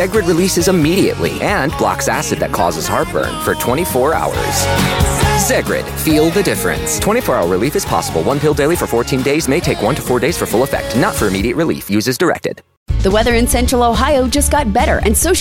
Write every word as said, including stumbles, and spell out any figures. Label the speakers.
Speaker 1: Zegrid releases immediately and blocks acid that causes heartburn for twenty-four hours. Zegrid, feel the difference. twenty-four hour relief is possible. One pill daily for fourteen days may take one to four days for full effect. Not for immediate relief. Use as directed.
Speaker 2: The weather in Central Ohio just got better, and so